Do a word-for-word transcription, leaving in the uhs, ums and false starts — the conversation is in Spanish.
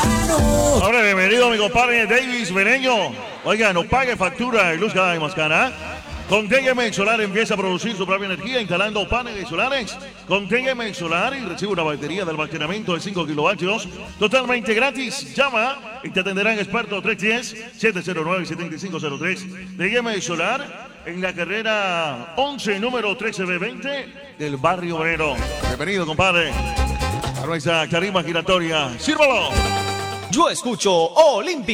Ahora, bienvenido mi compadre Davis Mereño. Oiga, no pague factura y luz cada vez más cara. Con T G M Solar empieza a producir su propia energía instalando paneles solares. Con T G M Solar y recibe una batería de almacenamiento de cinco kilovatios totalmente gratis. Llama y te atenderán expertos tres uno cero, siete cero nueve, siete cinco cero tres. T G M Solar en la carrera once, número trece B veinte del barrio obrero. Bienvenido, compadre, a nuestra tarima giratoria. ¡Sírvalo! Yo escucho Olímpico.